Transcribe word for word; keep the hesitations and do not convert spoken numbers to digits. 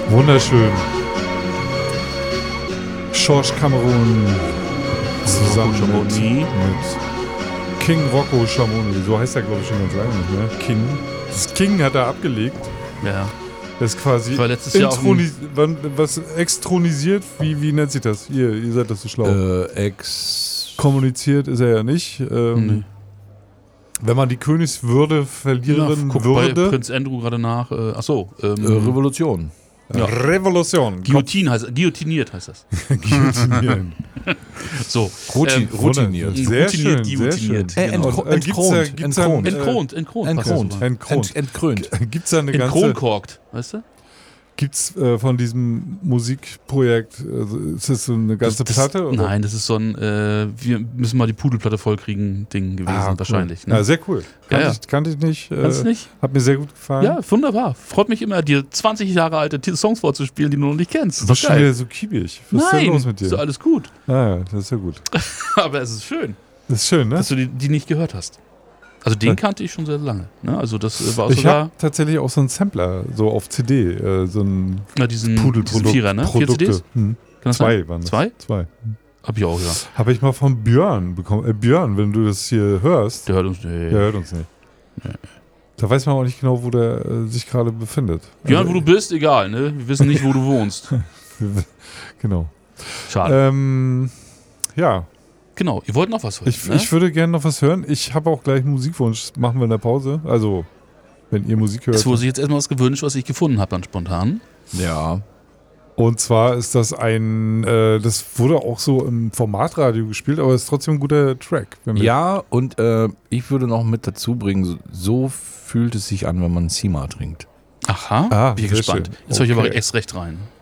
Wunderschön. Georges Cameron zusammen mit, mit King Rocco Schamoni. So heißt er, glaube ich, schon ganz lange nicht mehr. King. Das King hat er abgelegt. Ja. Das ist quasi war letztes Jahr auch ein wann, was extronisiert. Wie, wie nennt sich das? Ihr, ihr seid das so schlau. Äh, ex... Kommuniziert ist er ja nicht. Ähm, Nee. Wenn man die Königswürde verlieren guck würde. bei Prinz Andrew gerade nach. Äh, achso. Ähm, Äh, Revolution. Ja. Revolution. Guillotine heißt, guillotiniert heißt das. Guillotinieren. So. Routine, ähm, routiniert. Sehr routiniert, schön, sehr guillotiniert. schön. Äh, Genau. entro- Äh, gibt's da- entthront, gibt's da- entthront. Entthront, entthront. Entthront. passt ja sogar. Entkront. Ent, entkrönt. Gibt es da eine ganze... Entkronkorkt, weißt du? Gibt es äh, von diesem Musikprojekt, also ist das so eine ganze das, Platte? Oder? Nein, das ist so ein, äh, wir müssen mal die Pudelplatte vollkriegen Ding gewesen, Ah, cool. wahrscheinlich. Ne? Ja, sehr cool. Kannte, Ja, ja. Ich, kannte ich nicht. Äh, Kannst du nicht? Hat mir sehr gut gefallen. Ja, wunderbar. Freut mich immer, dir zwanzig Jahre alte T- Songs vorzuspielen, die du noch nicht kennst. Du Das bist ist schon geil. wieder so kiebig. Was ist denn Nein, los mit dir? ist doch alles gut. Ah, ja, das ist ja gut. Aber es ist schön, Das ist schön, ne? dass du die, die nicht gehört hast. Also den Ja. kannte ich schon sehr lange. Ne? Also das äh, war Ich sogar habe tatsächlich auch so einen Sampler, so auf C D, äh, so ein na, diesen, diesen Pudelprodukt. Vierer, ne? Vier C Produkte. Ds? Hm. Kann das Zwei sein? waren das. Zwei? Zwei. Hab ich auch, ja. Habe ich mal von Björn bekommen. Äh, Björn, wenn du das hier hörst, Der hört uns nicht. der hört uns nicht. Nee. Da weiß man auch nicht genau, wo der äh, sich gerade befindet. Björn, Also, wo du bist, egal, ne? Wir wissen nicht, wo du wohnst. Genau. Schade. Ähm, ja, Genau, ihr wollt noch was hören, ich, ne? ich würde gerne noch was hören. Ich habe auch gleich einen Musikwunsch. Das machen wir in der Pause. Also, wenn ihr Musik hört. Es wurde sich jetzt erstmal was gewünscht, was ich gefunden habe dann spontan. Ja. Und zwar ist das ein, äh, das wurde auch so im Formatradio gespielt, aber ist trotzdem ein guter Track. Wenn wir- Ja, und äh, ich würde noch mit dazu bringen, so, so fühlt es sich an, wenn man Sima trinkt. Aha, Ah, bin ich sehr gespannt. schön. Jetzt höre ich aber Okay. erst recht rein.